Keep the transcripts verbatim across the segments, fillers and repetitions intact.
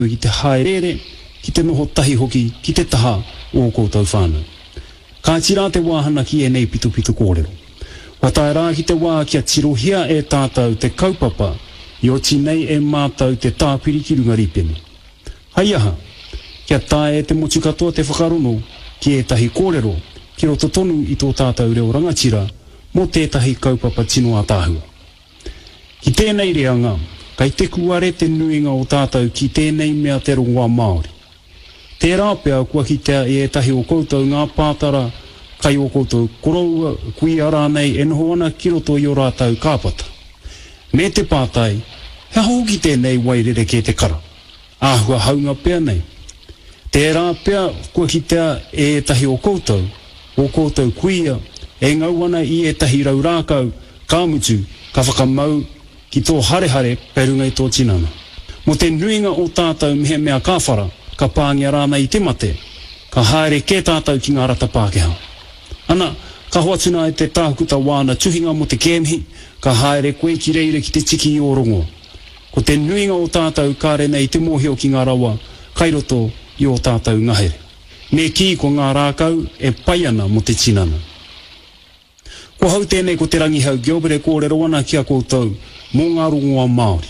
i te haerere, ki te noho tahi hoki, ki te taha o koutou whānau. Ka tira te wāhana ki e nei pitu pitu kōrero. Watai rā ki te wā kia tirohia e tātou te kaupapa, i o nei e mātou te tāpiri ki runga ripene. Hai aha, kia tae e te motu katoa te whakarono, ki e tahi kōrero, ki roto tonu i tō tātou reo rangatira, mō tētahi kaupapa tino a tāhua. Ki tēnei reanga, kai te kuare te nuinga o tātou ki tēnei mea te rongoa Māori. Tērā pia kua ki te e tahi o koutou ngā pātara, kai o koutou koroua, kui ara nei e noho ana ki roto i o rātou kāpata. Me te pātai, he hoki tēnei wairere ke te kara. Āhua haunga pia nei. Tērā pia kua ki te e tahi o koutou, o koutou kuia, e ngau ana i e tahi rau rākau, kāmutu, ka whakamau, ki tō harehare, perunga i tō tinana. Mo te nuinga o tātou mehe mea kāwhara, ka pāngia rāna i te mate, ka haere ke tātou ki ngā rata Pākehā. Ana, ka hoatuna e te tākuta wāna tuhinga mo te kēmihi, ka haere koe ki reire ki te tiki i o rongo. Ko te nuinga o tātou kāre nei te mōhio ki ngā rawa, kairoto i o tātou ngahere. Me ki ko ngā rākau e pai ana mo te tinana. Ko hau tēnei ko te rangihau Gilbert e kōrero ana ki a koutou, mō ngā rongoa Māori.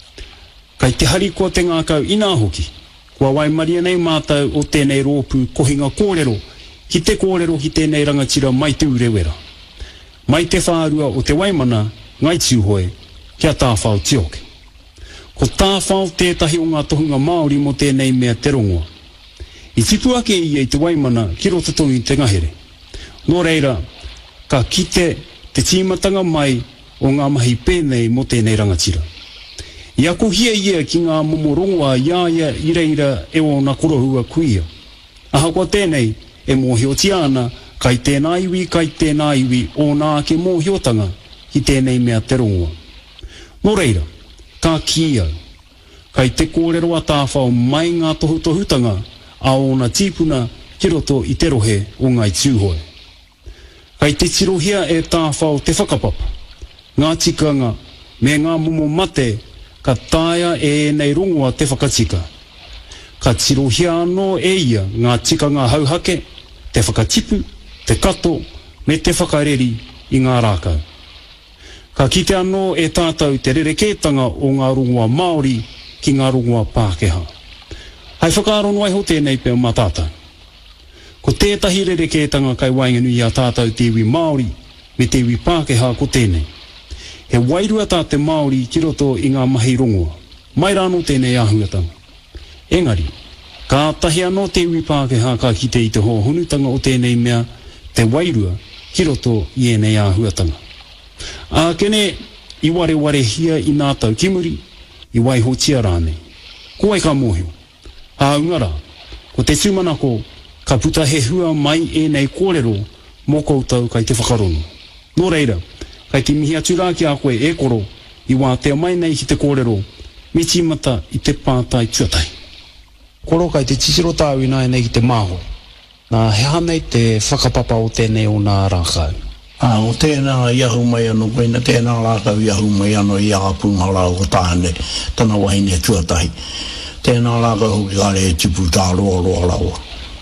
Kai te hari kua te ngākau ina hoki, kua waimaria nei mātou o tēnei rōpū kohinga kōrero, ki te kōrero ki tēnei rangatira mai te urewera. Mai te whārua o te waimana, ngai tūhoe, kia tāwhao tioke. Ko tāwhao tētahi o ngā tohunga Māori mo tēnei mea te rongoa. I tipu ake i e te waimana ki roto tonu i te ngahere. Nō reira, ka kite te tīmatanga mai o ngā mahi pēnei mo tēnei rangatira. I ako hia ia ki ngā momo rongoa iaia i reira e o na korohua kuia. Aha kua tēnei e mōhio tiana kai tēnā iwi kai tēnā iwi o nā ke mōhiotanga ki tēnei mea te rongoa. Nō reira, ka kia, kai te kōrero a tāwhao mai ngā tohu tohutanga a o na tīpuna ki roto i te rohe o ngai tūhoe. Kai te tirohia e tāwhao te whakapapa, ngā tikanga me ngā momo mate ka tāia e nei rongoa te whakatika. Ka tirohia anō e ia ngā tikanga hauhake, te whakatipu, te kato, me te whakareri i ngā rākau. Ka kite anō e tātou te rerekētanga o ngā rongoa Māori ki ngā rongoa Pākehā. Hai whakarono ai ho tēnei pēo mā tātou. Ko tētahi rerekētanga kai wainganui a tātou te iwi Māori, me te iwi Pākehā ko tēnei. He wairua tā te Māori ki roto i ngā mahi rongoa, mai rāno tēnei āhuatanga. Engari, ka tahi anō te iwi Pākehā ka kite i te hohonutanga o tēnei mea, te wairua ki roto i enei āhuatanga. Ā kene, i ware ware hia i nā tau kimuri, i waiho tia rānei. Ko ai ka mōhio. Ā ungara, ko te tūmanako, ka puta he hua mai e nei kōrero mō koutou kai te whakarono. Nō reira, kai te mihi atu rā ki a koe e koro i wā te mai nei ki te kōrero, me tīmata i te pātai tuatai. Koro kai te tisiro tāu ina e nei ki te māho, nā heha nei te whakapapa o tēnei o nā rākau. Ah, o tēnā iahu mai anō koina, tēnā rākau iahu mai anō i a punghara o tāne, tana wahine tuatai. Tēnā rākau hoki kāre e tipu tā roa roa rawa.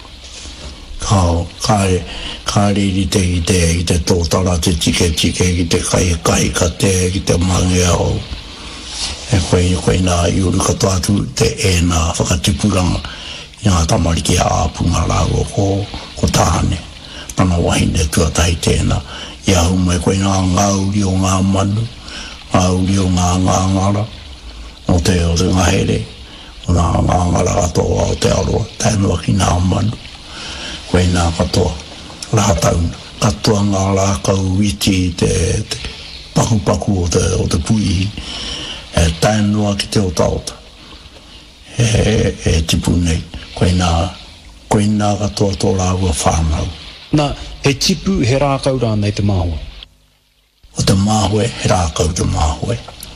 Kao, kāre, kāre i te i te, i te tōtara, te tike tike, i te kai kai ka te, i te mange au. E koe, koe nā i uru katoa atu te e nā whakatipuranga i ngā tamariki a punghara o ko, ko tāne. Tana wahine tuatai tēnā. Ia humai koe ngā ngauri o ngā manu, ngauri o ngā ngāngara, o te o te ngahere, o ngā ngāngara katoa o te aroa, tēnua ki ngā manu. Koe ngā katoa, rātauna, katoa ngā rākau iti te, te paku paku o te, o te pui, e tēnua ki te o taota, e, e tipu nei, koe ngā, koe ngā katoa tō rāua whānau. Nā, he tipu he rākau rānei te māhua. O te māhue, he rākau te māhue.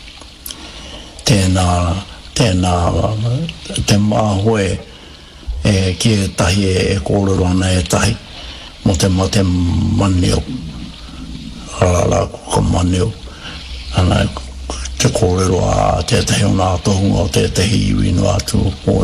Tēnā, tēnā, te māhue, e ki e tahi e, e kōrero ana e tahi, mo te ma te maneo. Rara ko maneo. Ana, te kōrero a te tahi o nā tohunga o te tahi iwi no atu.